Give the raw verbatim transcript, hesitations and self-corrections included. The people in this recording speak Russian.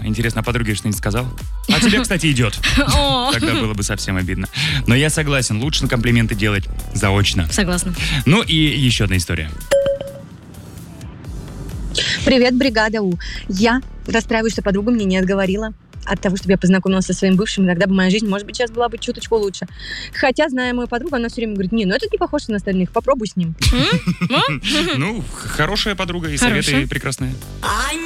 Интересно, а подруге что-нибудь сказал? А тебе, кстати, идет. Тогда было бы совсем обидно. Но я согласен, лучше комплименты делать заочно. Согласна. Ну и еще одна история. Привет, бригада У. Я расстраиваюсь, что подруга мне не отговорила от того, чтобы я познакомилась со своим бывшим. Тогда бы моя жизнь, может быть, сейчас была бы чуточку лучше. Хотя, зная мою подругу, она все время говорит: не, ну этот не похож на остальных, попробуй с ним. Ну, хорошая подруга и советы прекрасные.